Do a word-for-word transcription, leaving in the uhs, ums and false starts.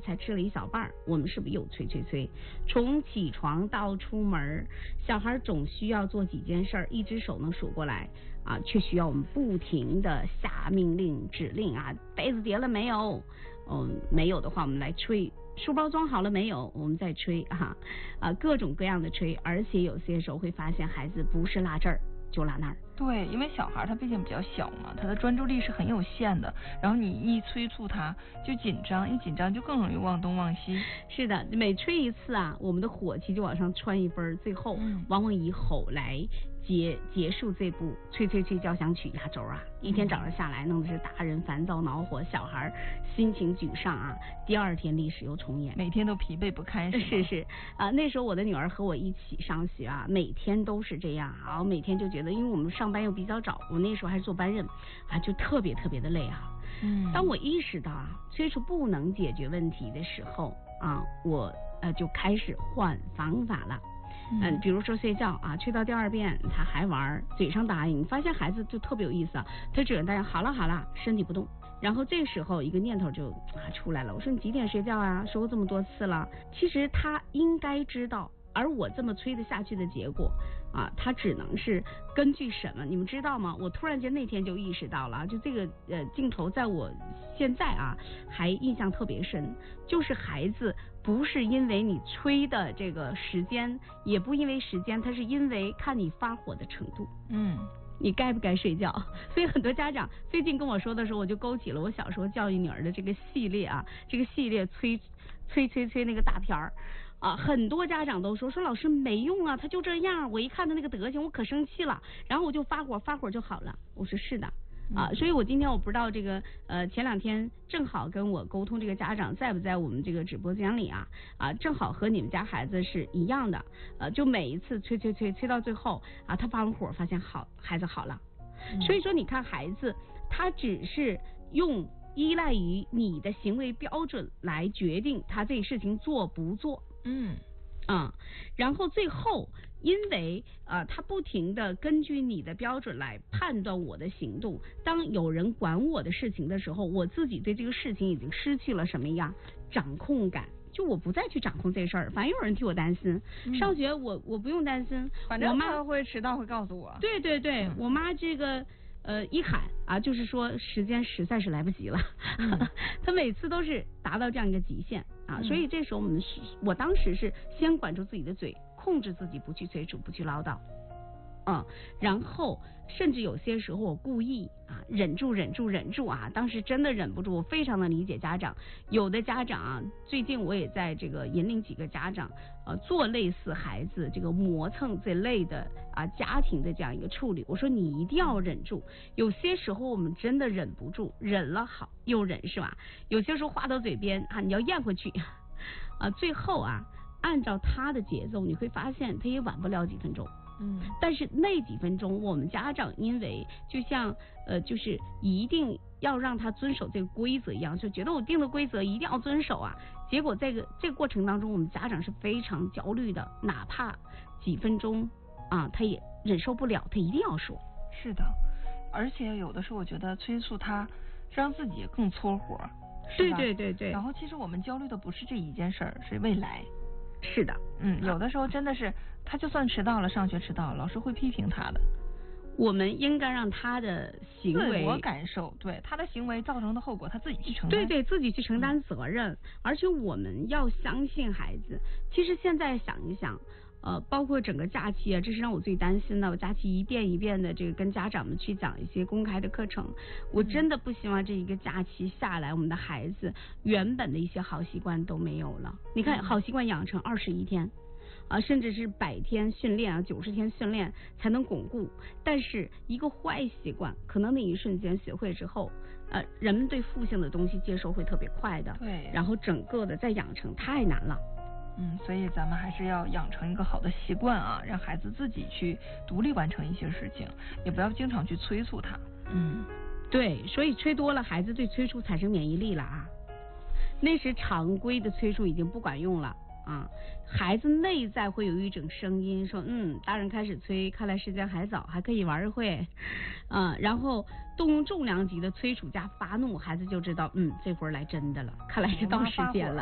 才吃了一小半，我们是不是又催催催？从起床到出门，小孩总需要做几件事儿，一只手能数过来啊，却需要我们不停的下命令指令啊，被子叠了没有？嗯，没有的话我们来催。书包装好了没有？我们再催啊啊，各种各样的催，而且有些时候会发现孩子不是落这儿就落那儿。 对，因为小孩他毕竟比较小嘛，他的专注力是很有限的，然后你一催促他就紧张，一紧张就更容易忘东忘西。 是的，每催一次啊，我们的火气就往上窜一分，最后往往以吼来结结束这部催催催交响曲压轴啊。一天早上下来，弄的是大人烦躁恼火，小孩心情沮丧啊。第二天历史又重演， 每天都疲惫不堪。是是是啊，那时候我的女儿和我一起上学啊，每天都是这样啊，我每天就觉得，因为我们上班又比较早，我那时候还是做班任啊，就特别特别的累啊。 嗯， 当我意识到啊，催促不能解决问题的时候啊，我呃就开始换方法了。嗯，比如说睡觉啊，催到第二遍他还玩，嘴上答应，发现孩子就特别有意思啊，他只能答应好了好了，身体不动。然后这时候一个念头就啊出来了，我说你几点睡觉啊？说过这么多次了。其实他应该知道，而我这么催得下去的结果啊，他只能是根据什么？你们知道吗？我突然间那天就意识到了，就这个呃镜头在我现在啊还印象特别深，就是孩子不是因为你催的这个时间，也不因为时间，他是因为看你发火的程度。 嗯。 你该不该睡觉？所以很多家长最近跟我说的时候，我就勾起了我小时候教育女儿的这个系列啊，这个系列催催催催那个大片儿啊，很多家长都说说老师没用啊，他就这样，我一看他那个德行，我可生气了，然后我就发火，发火就好了。我说是的。啊，所以我今天我不知道这个呃前两天正好跟我沟通这个家长在不在我们这个直播间里啊啊，正好和你们家孩子是一样的，呃，就每一次催催催催到最后啊，他发完火发现好，孩子好了。嗯、所以说你看孩子他只是用依赖于你的行为标准来决定他这事情做不做。 嗯。 啊、嗯，然后最后因为呃他不停的根据你的标准来判断我的行动，当有人管我的事情的时候，我自己对这个事情已经失去了什么呀？掌控感。就我不再去掌控这事儿，反正有人替我担心。嗯、上学我我不用担心， 反正我妈会迟到会告诉我。 对对对，嗯、我妈这个。呃，一喊啊，就是说时间实在是来不及了，嗯、他每次都是达到这样一个极限啊，嗯、所以这时候我们是，我当时是先管住自己的嘴，控制自己不去催促，不去唠叨，嗯，然后甚至有些时候我故意啊忍住忍住忍住啊，当时真的忍不住，我非常的理解家长，有的家长啊，最近我也在这个引领几个家长呃做类似孩子这个磨蹭这类的啊家庭的这样一个处理，我说你一定要忍住，有些时候我们真的忍不住，忍了好又忍是吧？有些时候话到嘴边啊，你要咽回去啊，最后啊按照他的节奏，你会发现他也晚不了几分钟。嗯，但是那几分钟，我们家长因为就像呃，就是一定要让他遵守这个规则一样，就觉得我定的规则一定要遵守啊。结果这个这个过程当中，我们家长是非常焦虑的，哪怕几分钟啊，他也忍受不了，他一定要说。 是的，而且有的时候我觉得催促他，让自己更搓火。 对对对对。 然后其实我们焦虑的不是这一件事儿，是未来。 是的， 嗯，有的时候真的是他就算迟到了，上学迟到了，老师会批评他的。 我们应该让他的行为自我感受，对他的行为造成的后果，他自己去承担。 对对，自己去承担责任。嗯、而且我们要相信孩子。其实现在想一想，呃，包括整个假期啊，这是让我最担心的。我假期一遍一遍的这个跟家长们去讲一些公开的课程，我真的不希望这一个假期下来，我们的孩子原本的一些好习惯都没有了。你看，好习惯养成二十一天。啊，甚至是百天训练啊，九十天训练才能巩固。但是一个坏习惯，可能那一瞬间学会之后，呃，人们对负性的东西接受会特别快的。 对。 然后整个的再养成太难了。 嗯，所以咱们还是要养成一个好的习惯啊，让孩子自己去独立完成一些事情，也不要经常去催促他。 嗯，对，所以催多了，孩子对催促产生免疫力了啊。那时常规的催促已经不管用了。啊，孩子内在会有一种声音说，嗯，大人开始催，看来时间还早，还可以玩一会，啊，然后动用重量级的催促加发怒，孩子就知道，嗯，这会儿来真的了，看来是到时间了。